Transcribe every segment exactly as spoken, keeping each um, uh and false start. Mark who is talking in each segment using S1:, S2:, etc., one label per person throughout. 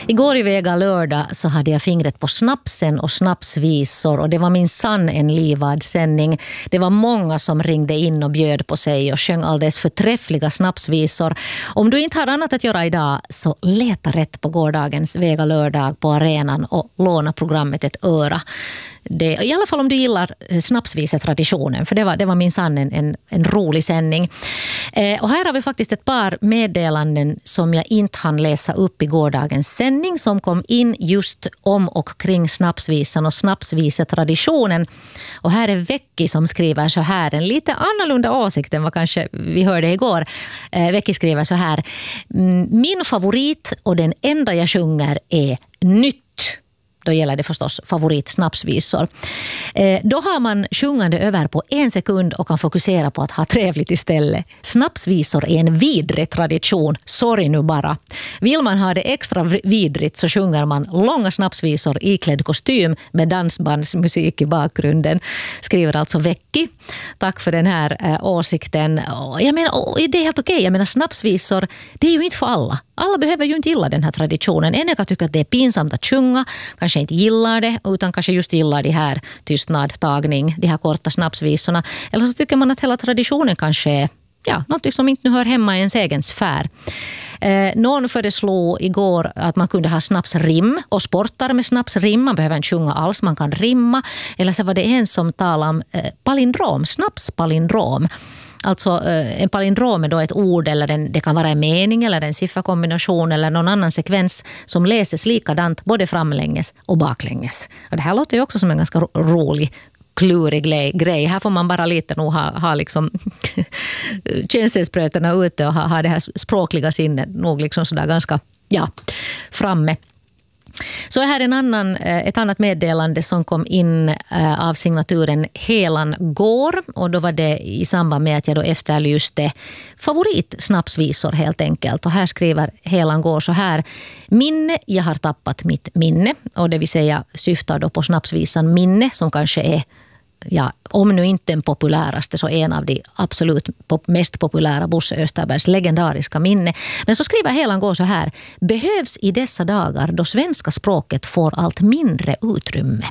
S1: Igår i Vega lördag så hade jag fingret på snapsen och snapsvisor, och det var min sann en livad sändning. Det var många som ringde in och bjöd på sig och sjöng alldeles förträffliga snapsvisor. Om du inte har annat att göra idag, så leta rätt på gårdagens Vega lördag på arenan och låna programmet ett öra. Det, i alla fall om du gillar snapsvisetraditionen, för det var, det var min sann en, en, en rolig sändning. Eh, och här har vi faktiskt ett par meddelanden som jag inte hann läsa upp i gårdagens sändning, som kom in just om och kring snapsvisan och snapsvisetraditionen. Och här är Vecki som skriver så här, en lite annorlunda åsikt än vad kanske vi hörde igår. Eh, Vecki skriver så här: min favorit och den enda jag sjunger är nytt. Då gäller det förstås favoritsnapsvisor. Eh, då har man sjungande över på en sekund och kan fokusera på att ha trevligt istället. Snapsvisor är en vidrig tradition, sorry nu bara. Vill man ha det extra vidrigt så sjunger man långa snapsvisor iklädd kostym med dansbandsmusik i bakgrunden. Skriver alltså Vecki. Tack för den här eh, åsikten. Jag menar, det är helt okej. Jag menar, snapsvisor, det är ju inte för alla. Alla behöver ju inte gilla den här traditionen. En kan tycka att det är pinsamt att sjunga, kanske inte gillar det, utan kanske just gillar de här tystnad, tagning, de här korta snapsvisorna. Eller så tycker man att hela traditionen kanske är ja, något som inte nu hör hemma i ens egen sfär. Eh, någon föreslog igår att man kunde ha snapsrim och sportar med snapsrim. Man behöver inte sjunga alls, man kan rimma. Eller så var det en som talade om eh, palindrom, snapspalindrom. Alltså en palindrom är då ett ord, eller en, det kan vara en mening eller en sifferkombination eller någon annan sekvens som läses likadant både framlänges och baklänges. Och det här låter ju också som en ganska rolig, klurig grej. Här får man bara lite nog ha, ha liksom känselspröterna ute och ha, ha det här språkliga sinnet nog liksom sådär ganska ja, framme. Så här är en annan, ett annat meddelande som kom in av signaturen Helan går, och då var det i samband med att jag då efterlyste favoritsnapsvisor helt enkelt. Och här skriver Helan går så här: minne, jag har tappat mitt minne, och det vill säga syftar då på snapsvisan Minne, som kanske är, ja, om nu inte den populäraste så en av de absolut mest populära Bosse Österbergs legendariska Minne. Men så skriver Helan går så här: behövs i dessa dagar då svenska språket får allt mindre utrymme.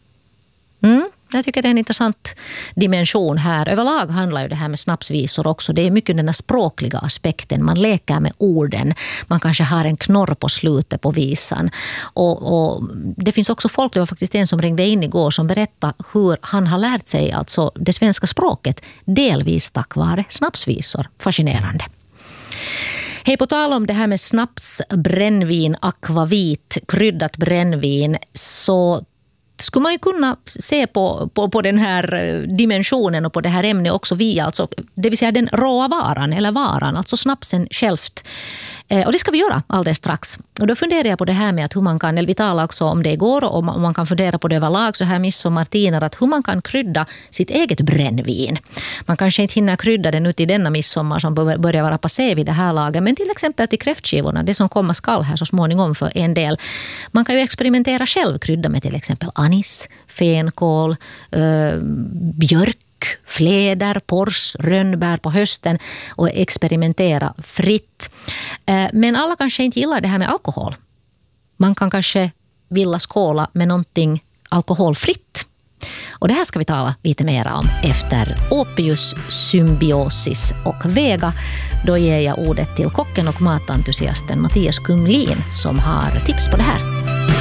S1: Mm. Jag tycker det är en intressant dimension här. Överlag handlar ju det här med snapsvisor också. Det är mycket den här språkliga aspekten. Man leker med orden. Man kanske har en knorr på slutet på visan. Och, och det finns också folk, det var faktiskt en som ringde in igår som berättade hur han har lärt sig alltså det svenska språket delvis tack vare snapsvisor. Fascinerande. Hej, på tal om det här med snaps, brännvin, akvavit, kryddat brännvin, så skulle man ju kunna se på, på, på den här dimensionen och på det här ämnet också via, alltså, det vill säga den råa varan eller varan, alltså snapsen självt. Eh, och det ska vi göra alldeles strax. Och då funderar jag på det här med att hur man kan, eller vi talar också om det igår, och man kan fundera på det överlag så här midsommartiner, att hur man kan krydda sitt eget brännvin. Man kanske inte hinner krydda den ut i denna midsommar som börjar vara passé vid det här laget, men till exempel till kräftskivorna, det som kommer skall här så småningom för en del. Man kan ju experimentera själv, krydda med till exempel anis, fänkål, äh, björk, fläder, pors, rönnbär på hösten och experimentera fritt. Men alla kanske inte gillar det här med alkohol. Man kan kanske vilja skåla med någonting alkoholfritt. Och det här ska vi tala lite mer om efter Opius, symbiosis och Vega. Då ger jag ordet till kocken och matentusiasten Mattias Kumlin som har tips på det här.